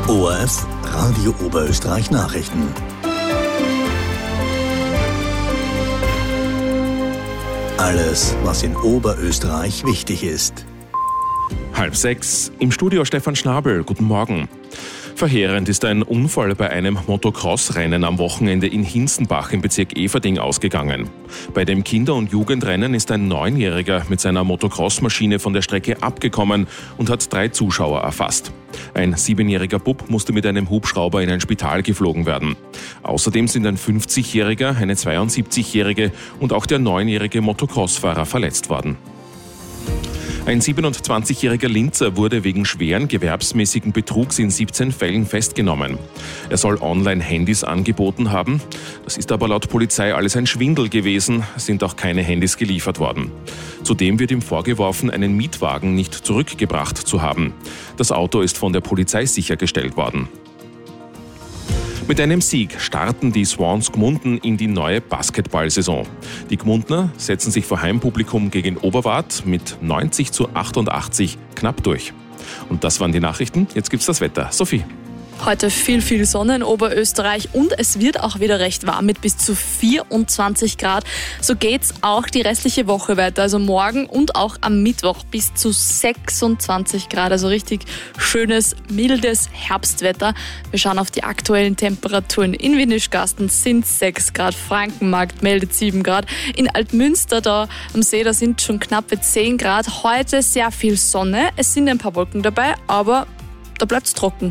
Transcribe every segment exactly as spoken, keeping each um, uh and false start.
O R F Radio Oberösterreich Nachrichten. Alles, was in Oberösterreich wichtig ist. Halb sechs, im Studio Stefan Schnabel. Guten Morgen. Verheerend ist ein Unfall bei einem Motocross-Rennen am Wochenende in Hinzenbach im Bezirk Everding ausgegangen. Bei dem Kinder- und Jugendrennen ist ein Neunjähriger mit seiner Motocross-Maschine von der Strecke abgekommen und hat drei Zuschauer erfasst. Ein siebenjähriger Bub musste mit einem Hubschrauber in ein Spital geflogen werden. Außerdem sind ein fünfzigjähriger, eine zweiundsiebzigjährige und auch der neunjährige Motocross-Fahrer verletzt worden. Ein siebenundzwanzigjähriger Linzer wurde wegen schweren gewerbsmäßigen Betrugs in siebzehn Fällen festgenommen. Er soll Online-Handys angeboten haben. Das ist aber laut Polizei alles ein Schwindel gewesen, sind auch keine Handys geliefert worden. Zudem wird ihm vorgeworfen, einen Mietwagen nicht zurückgebracht zu haben. Das Auto ist von der Polizei sichergestellt worden. Mit einem Sieg starten die Swans Gmunden in die neue Basketballsaison. Die Gmundner setzen sich vor Heimpublikum gegen Oberwart mit neunzig zu achtundachtzig knapp durch. Und das waren die Nachrichten. Jetzt gibt's das Wetter. Sophie. Heute viel, viel Sonne in Oberösterreich und es wird auch wieder recht warm mit bis zu vierundzwanzig Grad. So geht's auch die restliche Woche weiter, also morgen und auch am Mittwoch bis zu sechsundzwanzig Grad. Also richtig schönes, mildes Herbstwetter. Wir schauen auf die aktuellen Temperaturen. In Windischgarsten sind sechs Grad, Frankenmarkt meldet sieben Grad. In Altmünster da am See, da sind schon knappe zehn Grad. Heute sehr viel Sonne, es sind ein paar Wolken dabei, aber da bleibt's trocken.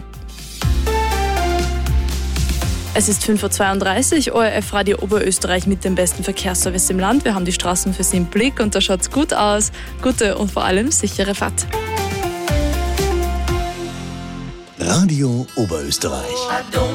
Es ist fünf Uhr zweiunddreißig, O R F Radio Oberösterreich mit dem besten Verkehrsservice im Land. Wir haben die Straßen für Sie im Blick und da schaut's gut aus. Gute und vor allem sichere Fahrt. Radio Oberösterreich.